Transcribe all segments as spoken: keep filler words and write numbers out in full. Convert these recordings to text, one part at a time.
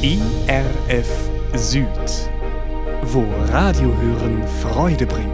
I R F Süd, wo Radiohören Freude bringt.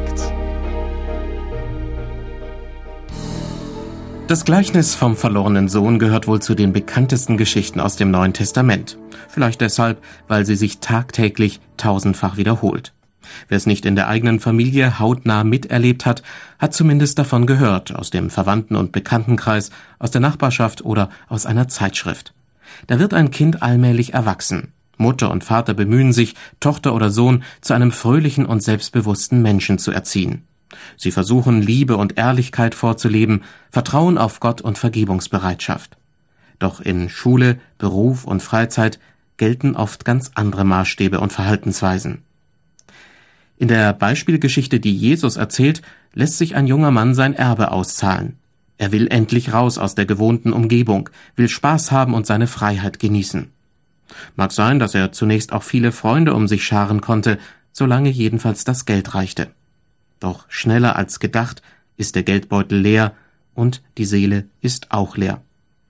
Das Gleichnis vom verlorenen Sohn gehört wohl zu den bekanntesten Geschichten aus dem Neuen Testament. Vielleicht deshalb, weil sie sich tagtäglich tausendfach wiederholt. Wer es nicht in der eigenen Familie hautnah miterlebt hat, hat zumindest davon gehört, aus dem Verwandten- und Bekanntenkreis, aus der Nachbarschaft oder aus einer Zeitschrift. Da wird ein Kind allmählich erwachsen. Mutter und Vater bemühen sich, Tochter oder Sohn zu einem fröhlichen und selbstbewussten Menschen zu erziehen. Sie versuchen, Liebe und Ehrlichkeit vorzuleben, Vertrauen auf Gott und Vergebungsbereitschaft. Doch in Schule, Beruf und Freizeit gelten oft ganz andere Maßstäbe und Verhaltensweisen. In der Beispielgeschichte, die Jesus erzählt, lässt sich ein junger Mann sein Erbe auszahlen. Er will endlich raus aus der gewohnten Umgebung, will Spaß haben und seine Freiheit genießen. Mag sein, dass er zunächst auch viele Freunde um sich scharen konnte, solange jedenfalls das Geld reichte. Doch schneller als gedacht ist der Geldbeutel leer und die Seele ist auch leer.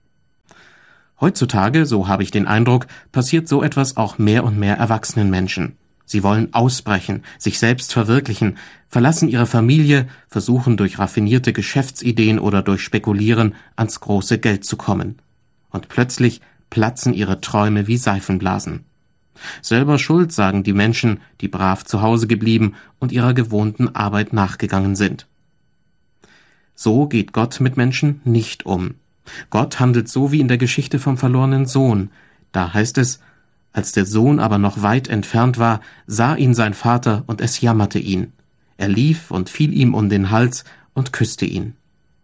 Heutzutage, so habe ich den Eindruck, passiert so etwas auch mehr und mehr erwachsenen Menschen. Sie wollen ausbrechen, sich selbst verwirklichen, verlassen ihre Familie, versuchen durch raffinierte Geschäftsideen oder durch Spekulieren ans große Geld zu kommen. Und plötzlich platzen ihre Träume wie Seifenblasen. Selber schuld, sagen die Menschen, die brav zu Hause geblieben und ihrer gewohnten Arbeit nachgegangen sind. So geht Gott mit Menschen nicht um. Gott handelt so wie in der Geschichte vom verlorenen Sohn. Da heißt es: Als der Sohn aber noch weit entfernt war, sah ihn sein Vater und es jammerte ihn. Er lief und fiel ihm um den Hals und küsste ihn.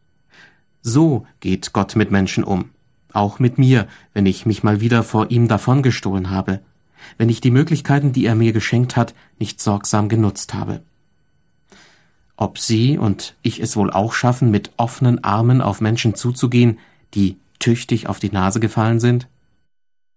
So geht Gott mit Menschen um. Auch mit mir, wenn ich mich mal wieder vor ihm davongestohlen habe. Wenn ich die Möglichkeiten, die er mir geschenkt hat, nicht sorgsam genutzt habe. Ob Sie und ich es wohl auch schaffen, mit offenen Armen auf Menschen zuzugehen, die tüchtig auf die Nase gefallen sind?